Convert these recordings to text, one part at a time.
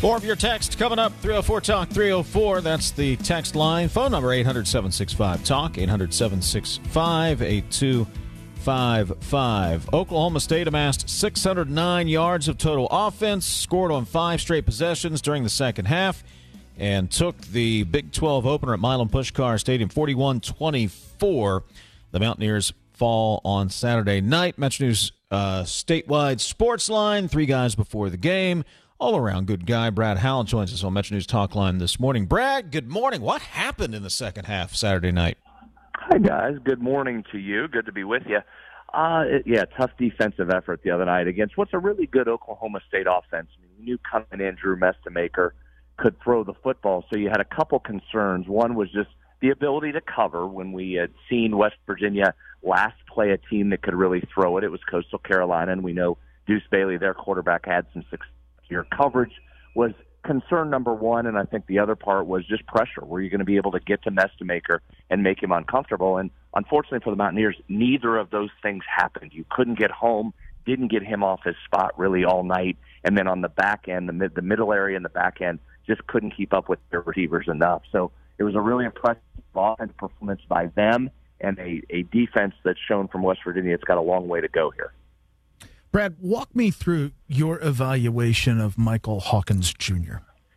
More of your text coming up, 304-TALK 304. That's the text line. Phone number 800-765-TALK, 800-765-8255. Oklahoma State amassed 609 yards of total offense, scored on 5 straight possessions during the second half, and took the Big 12 opener at Milan Puskar Stadium 41-24. The Mountaineers fall on Saturday night. Metro News statewide sports line, 3 guys before the game. All-around good guy, Brad Howell, joins us on Metro News Talk Line this morning. Brad, good morning. What happened in the second half Saturday night? Hi, guys. Good morning to you. Good to be with you. Tough defensive effort the other night against what's a really good Oklahoma State offense. I mean, you knew coming in Drew Mestemaker could throw the football, so you had a couple concerns. One was just the ability to cover. When we had seen West Virginia last play a team that could really throw it, it was Coastal Carolina, and we know Deuce Bailey, their quarterback, had some success. Your coverage was concern number one, and I think the other part was just pressure. Were you going to be able to get to Mestemaker and make him uncomfortable? And unfortunately for the Mountaineers, neither of those things happened. You couldn't get home, didn't get him off his spot really all night, and then on the back end, the middle area and the back end, just couldn't keep up with their receivers enough. So it was a really impressive offensive performance by them and a defense that's shown from West Virginia it's got a long way to go here. Brad, walk me through your evaluation of Michael Hawkins Jr.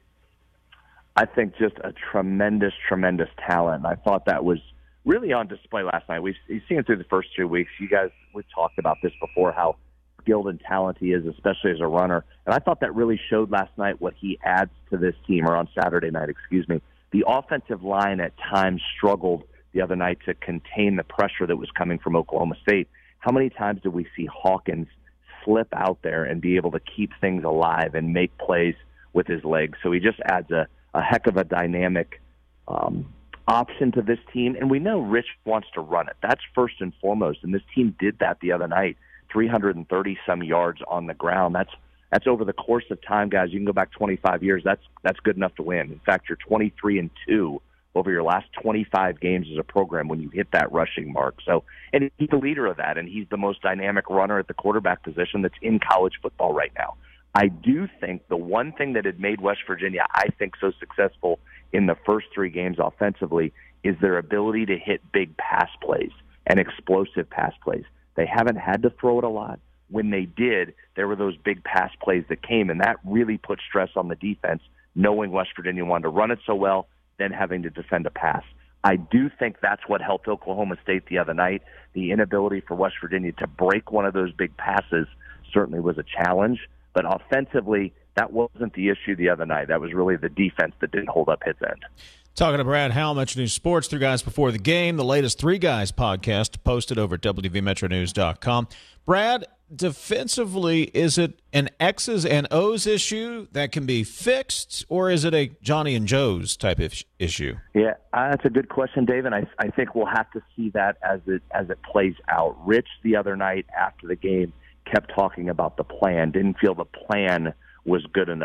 I think just a tremendous, tremendous talent. I thought that was really on display last night. We've seen it through the first 2 weeks. You guys, we've talked about this before, how skilled and talented he is, especially as a runner. And I thought that really showed last night what he adds to this team, or on Saturday night, The offensive line at times struggled the other night to contain the pressure that was coming from Oklahoma State. How many times did we see Hawkins slip out there and be able to keep things alive and make plays with his legs? So he just adds a heck of a dynamic option to this team. And we know Rich wants to run it. That's first and foremost. And this team did that the other night, 330-some yards on the ground. That's over the course of time, guys. You can go back 25 years. That's good enough to win. In fact, you're 23-2 over your last 25 games as a program when you hit that rushing mark. So, and he's the leader of that, and he's the most dynamic runner at the quarterback position that's in college football right now. I do think the one thing that had made West Virginia, I think, so successful in the first 3 games offensively is their ability to hit big pass plays and explosive pass plays. They haven't had to throw it a lot. When they did, there were those big pass plays that came, and that really put stress on the defense, knowing West Virginia wanted to run it so well, then having to defend a pass. I do think that's what helped Oklahoma State the other night. The inability for West Virginia to break one of those big passes certainly was a challenge, but offensively, that wasn't the issue the other night. That was really the defense that didn't hold up his end. Talking to Brad Howell, Metro News Sports, 3 guys before the game, the latest 3 Guys podcast posted over at WVMetroNews.com. Brad, defensively, is it an X's and O's issue that can be fixed, or is it a Johnny and Joe's type of issue? Yeah, that's a good question, Dave, and I think we'll have to see that as it plays out. Rich, the other night after the game, kept talking about the plan, didn't feel the plan was good enough.